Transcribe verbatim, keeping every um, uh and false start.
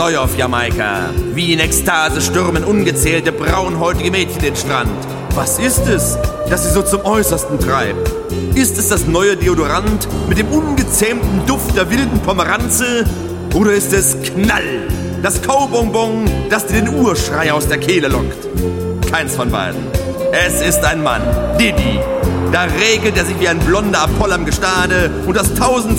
Neu auf Jamaika. Wie in Ekstase stürmen ungezählte braunhäutige Mädchen den Strand. Was ist es, das sie so zum Äußersten treibt? Ist es das neue Deodorant mit dem ungezähmten Duft der wilden Pomeranze? Oder ist es Knall, das Kaubonbon, das dir den Urschrei aus der Kehle lockt? Keins von beiden. Es ist ein Mann, Diddy. Da regelt er sich wie ein blonder Apoll am Gestade und das tausend